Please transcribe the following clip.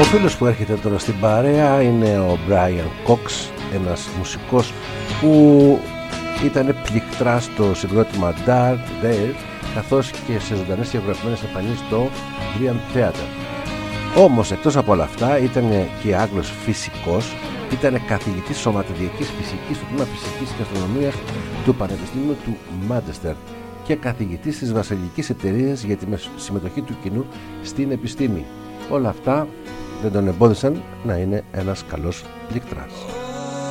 Ο φίλος που έρχεται τώρα στην παρέα είναι ο Brian Cox, ένας μουσικός που ήταν πληκτρά στο συγκρότημα Dark Dale, καθώς και σε ζωντανές και ηχογραφημένες εμφανίσεις στο Brilliant Theatre. Όμως εκτός από όλα αυτά ήταν και Άγγλος φυσικός, ήταν καθηγητής σωματιδιακής φυσικής στο τμήμα φυσικής και αστρονομίας του Πανεπιστημίου του Μάντσεστερ και καθηγητής της Βασιλικής Εταιρείας για τη συμμετοχή του κοινού στην επιστήμη. Όλα αυτά δεν τον εμπόδισαν να είναι ένας καλός πληκτράς.